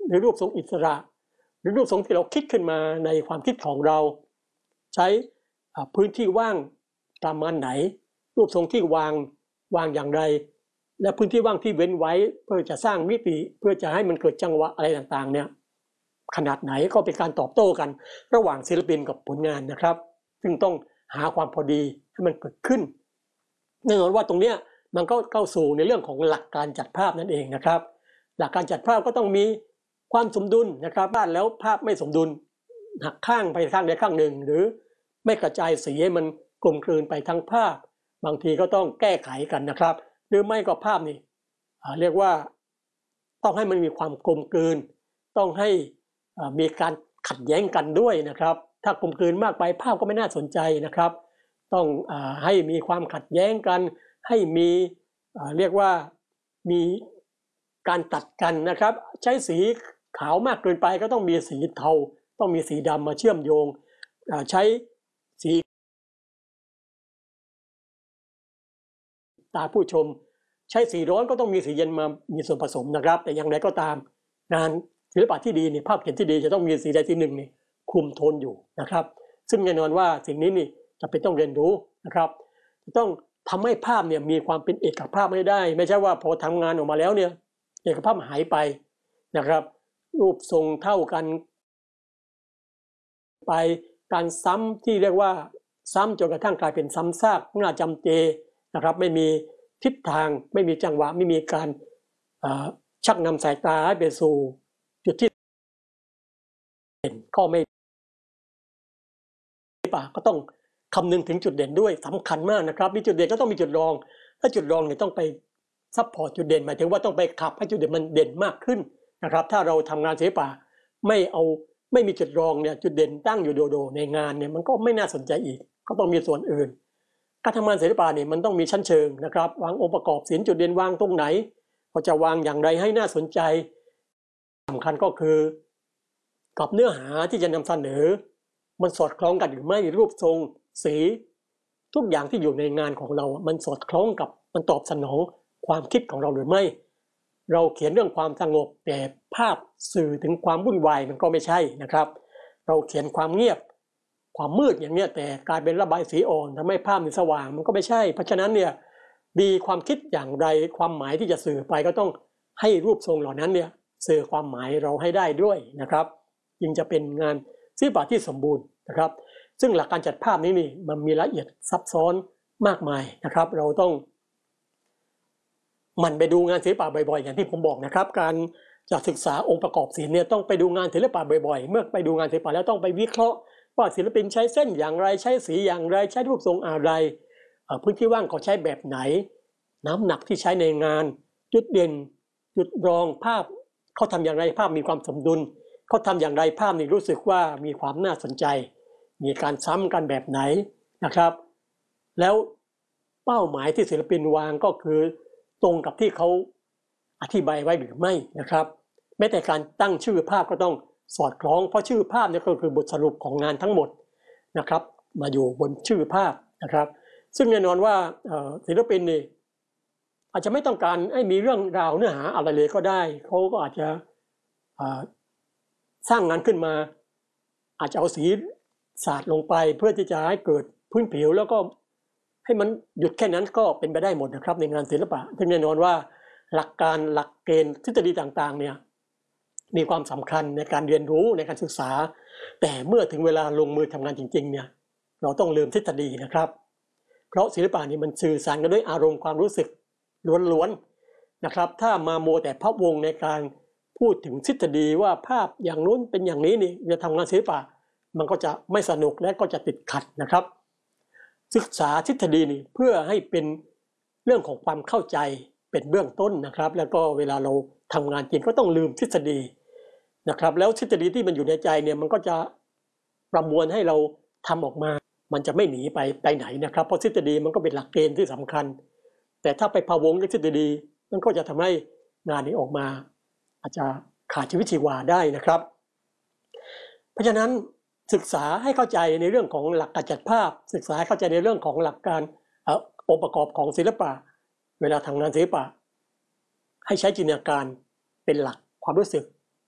หรือรูปทรงอิสระหรือรูปทรงที่เราคิดขึ้นมาในความคิดของเราใช้พื้นที่ว่างประมาณไหนรูปทรงที่วางอย่างไรและพื้นที่ว่างที่เว้นไว้เพื่อจะสร้างมิติเพื่อจะให้มันเกิดจังหวะอะไรต่างๆเนี่ยขนาดไหนก็เป็นการตอบโต้กันระหว่างศิลปินกับผลงานนะครับซึ่งต้องหาความพอดีให้มันเกิดขึ้นแน่นอนว่าตรงเนี้ยมันก็เข้าสู่ในเรื่องของหลักการจัดภาพนั่นเองนะครับหลักการจัดภาพก็ต้องมีความสมดุลนะครับบ้านแล้วภาพไม่สมดุลหักข้างไปข้างใดข้างหนึ่งหรือไม่กระจายสีให้มันกลมกลืนไปทั้งภาพบางทีก็ต้องแก้ไขกันนะครับหรือไม่ก็ภาพนี่เรียกว่าต้องให้มันมีความกลมกลืนต้องให้มีการขัดแย้งกันด้วยนะครับถ้ากลมกลืนมากไปภาพก็ไม่น่าสนใจนะครับต้องให้มีความขัดแย้งกันให้มีเรียกว่ามีการตัดกันนะครับใช้สีขาวมากเกินไปก็ต้องมีสีเทาต้องมีสีดำมาเชื่อมโยงใช้สีตาผู้ชมใช้สีร้อนก็ต้องมีสีเย็นมามีส่วนผสมนะครับแต่อย่างไรก็ตามงานศิลปะที่ดีเนี่ยภาพเขียนที่ดีจะต้องมีสีใดสีหนึ่งนี่คุมโทนอยู่นะครับซึ่งแน่นอนว่าสิ่งนี้นี่จะเป็นต้องเรียนรู้นะครับจะต้องทำให้ภาพเนี่ยมีความเป็นเอกภาพไม่ได้ไม่ใช่ว่าพอทำงานออกมาแล้วเนี่ยเอกภาพหายไปนะครับรูปทรงเท่ากันไปการซ้ำที่เรียกว่าซ้ำจนกระทั่งกลายเป็นซ้ำซากน่าจำเจนะครับไม่มีทิศทางไม่มีจังหวะไม่มีการชักนำสายตาให้ไปสู่จุดที่เด่นก็ไม่ป่ะก็ต้องคำนึงถึงจุดเด่นด้วยสำคัญมากนะครับมีจุดเด่นก็ต้องมีจุดรองถ้าจุดรองเนี่ยต้องไปซัพพอร์ตจุดเด่นหมายถึงว่าต้องไปขับให้จุดเด่นมันเด่นมากขึ้นนะครับถ้าเราทำงานศิลปะไม่มีจุดรองเนี่ยจุดเด่นตั้งอยู่โดดๆในงานเนี่ยมันก็ไม่น่าสนใจอีกก็ต้องมีส่วนอื่นการทำงานศิลปะเนี่ยมันต้องมีชั้นเชิงนะครับวางองค์ประกอบศิลป์จุดเด่นวางตรงไหนเราจะวางอย่างไรให้น่าสนใจสำคัญก็คือกับเนื้อหาที่จะนำเสนอมันสอดคล้องกันหรือไม่รูปทรงสีทุกอย่างที่อยู่ในงานของเรามันสอดคล้องกับมันตอบสนองความคิดของเราหรือไม่เราเขียนเรื่องความสงบแต่ภาพสื่อถึงความวุ่นวายมันก็ไม่ใช่นะครับเราเขียนความเงียบความมืดอย่างเนี้ยแต่กลายเป็นระบายสีอ่อนทำให้ภาพมันสว่างมันก็ไม่ใช่เพราะฉะนั้นเนี่ยมีความคิดอย่างไรความหมายที่จะสื่อไปก็ต้องให้รูปทรงเหล่านั้นเนี่ยสื่อความหมายเราให้ได้ด้วยนะครับจึงจะเป็นงานศิลปะที่สมบูรณ์นะครับซึ่งหลักการจัดภาพนี้นี่มันมีละเอียดซับซ้อนมากมายนะครับเราต้องมันไปดูงานศิลปะบ่อยๆอย่างที่ผมบอกนะครับการจะศึกษาองค์ประกอบศิลป์เนี่ยต้องไปดูงานศิลปะบ่อยๆเมื่อไปดูงานศิลปะแล้วต้องไปวิเคราะห์ว่าศิลปินใช้เส้นอย่างไรใช้สีอย่างไรใช้รูปทรงอะไรพื้นที่ว่างเขาใช้แบบไหนน้ำหนักที่ใช้ในงานจุดเด่นจุดรองภาพเขาทำอย่างไรภาพมีความสมดุลเขาทำอย่างไรภาพนี้รู้สึกว่ามีความน่าสนใจมีการซ้ำกันแบบไหนนะครับแล้วเป้าหมายที่ศิลปินวางก็คือตรงกับที่เขาอธิบายไว้หรือไม่นะครับแม้แต่การตั้งชื่อภาพก็ต้องสอดคล้องเพราะชื่อภาพเนี่ยก็คือบทสรุปของงานทั้งหมดนะครับมาอยู่บนชื่อภาพนะครับซึ่งแน่นอนว่าศิลปินนี่อาจจะไม่ต้องการให้มีเรื่องราวเนื้อหาอะไรเลยก็ได้เขาก็อาจจะสร้างงานขึ้นมาอาจจะเอาสีสาดลงไปเพื่อที่จะให้เกิดพื้นผิวแล้วก็ให้มันหยุดแค่นั้นก็เป็นไปได้หมดนะครับในงานศิลปะซึ่งแน่นอนว่าหลักการหลักเกณฑ์ทฤษฎีต่างๆเนี่ยมีความสำคัญในการเรียนรู้ในการศึกษาแต่เมื่อถึงเวลาลงมือทำงานจริงๆเนี่ยเราต้องลืมทฤษฎีนะครับเพราะศิลปะนี่มันสื่อสารกันด้วยอารมณ์ความรู้สึกล้วนๆนะครับถ้ามาโมแต่พับวงในการพูดถึงทฤษฎีว่าภาพอย่างนู้นเป็นอย่างนี้นี่จะทำงานศิลปะมันก็จะไม่สนุกและก็จะติดขัดนะครับศึกษาทฤษฎีนี่เพื่อให้เป็นเรื่องของความเข้าใจเป็นเบื้องต้นนะครับแล้วก็เวลาเราทำงานจริงก็ต้องลืมทฤษฎีนะครับแล้วทฤษฎีที่มันอยู่ในใจเนี่ยมันก็จะประมวลให้เราทำออกมามันจะไม่หนีไปไหนนะครับเพราะทฤษฎีมันก็เป็นหลักเกณฑ์ที่สำคัญแต่ถ้าไปพะวงกับทฤษฎีมันก็จะทำให้งานนี้ออกมาอาจจะขาดชีวิตชีวาได้นะครับเพราะฉะนั้นศึกษาให้เข้าใจในเรื่องของหลักการจัดภาพศึกษาให้เข้าใจในเรื่องของหลักการองค์ประกอบของศิลปะเวลาทำงานศิลปะให้ใช้จินตนาการเป็นหลักความรู้สึก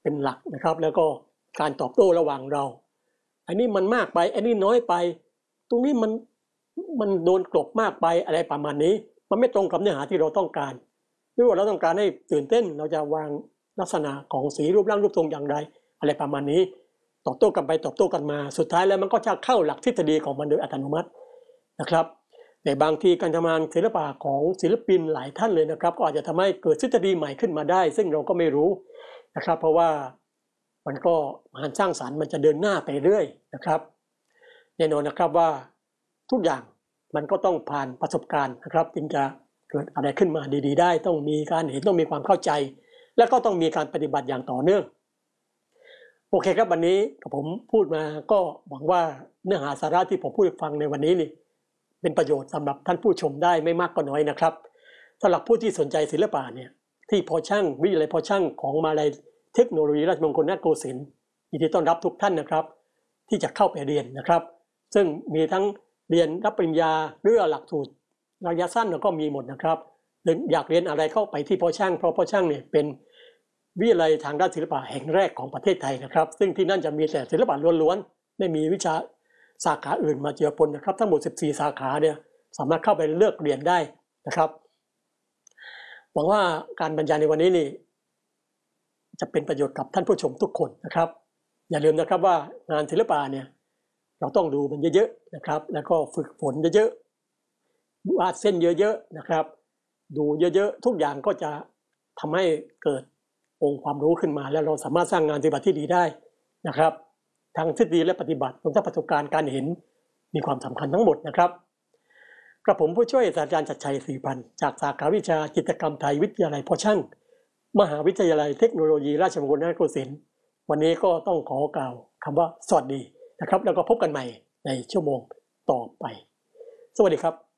เป็นหลักนะครับแล้วก็การตอบโต้ระหว่างเราอันนี้มันมากไปอันนี้น้อยไปตรงนี้มันโดนกลบมากไปอะไรประมาณนี้มันไม่ตรงกับเนื้อหาที่เราต้องการหรือว่าเราต้องการให้ตื่นเต้นเราจะวางลักษณะของสีรูปร่างรูปทรงอย่างไรอะไรประมาณนี้ตอบโต้กันไปตอบโต้กันมาสุดท้ายแล้วมันก็จะเข้าหลักทฤษฎีของมันโดยอัตโนมัตินะครับแต่บางทีการทำงานศิลปะของศิลปินหลายท่านเลยนะครับก็อาจจะทำให้เกิดทฤษฎีใหม่ขึ้นมาได้ซึ่งเราก็ไม่รู้นะครับเพราะว่ามันก็งานสร้างสรรค์มันจะเดินหน้าไปเรื่อยนะครับแน่นอนนะครับว่าทุกอย่างมันก็ต้องผ่านประสบการณ์นะครับจึงจะเกิดอะไรขึ้นมาดีๆได้ต้องมีการเห็นต้องมีความเข้าใจและก็ต้องมีการปฏิบัติอย่างต่อเนื่องโอเคครับวันนี้ผมพูดมาก็หวังว่าเนื้อหาสาระที่ผมพูดให้ฟังในวันนี้นี่เป็นประโยชน์สำหรับท่านผู้ชมได้ไม่มากก็น้อยนะครับสำหรับผู้ที่สนใจศิลปะเนี่ยที่พอช่างวิทยาลัยพอช่างของมหาวิทยาลัยเทคโนโลยีราชมงคลนครโกสินทร์ยินดีต้อนรับทุกท่านนะครับที่จะเข้าไปเรียนนะครับซึ่งมีทั้งเรียนรับปริญญาหรือหลักสูตรระยะสั้นก็มีหมดนะครับหรืออยากเรียนอะไรเข้าไปที่พอช่างเพราะพอช่างเนี่ยเป็นวิทยาลัยทางด้านศิลปะแห่งแรกของประเทศไทยนะครับซึ่งที่นั่นจะมีแต่ศิลปะล้วนๆไม่มีวิชาสาขาอื่นมาเจือปนนะครับทั้งหมด14สาขาเนี่ยสามารถเข้าไปเลือกเรียนได้นะครับหวังว่าการบรรยายในวันนี้นี่จะเป็นประโยชน์กับท่านผู้ชมทุกคนนะครับอย่าลืมนะครับว่างานศิลปะเนี่ยเราต้องดูมันเยอะๆนะครับแล้วก็ฝึกฝนเยอะๆวาดเส้นเยอะๆนะครับดูเยอะๆทุกอย่างก็จะทำให้เกิดองค์ความรู้ขึ้นมาแล้วเราสามารถสร้างงานศิลปะที่ดีได้นะครับทั้งทฤษฎีและปฏิบัติรวมทั้งประสบการณ์การเห็นมีความสำคัญทั้งหมดนะครับกระผมผู้ช่วยศาสตราจารย์ชัดชัยศรีพันธ์จากสาขาวิชาจิตรกรรมไทยวิทยาลัยพอช่างมหาวิทยาลัยเทคโนโลยีราชมงคลนครโกสินทร์วันนี้ก็ต้องขอกล่าวคำว่าสวัสดีนะครับแล้วก็พบกันใหม่ในชั่วโมงต่อไปสวัสดีครับ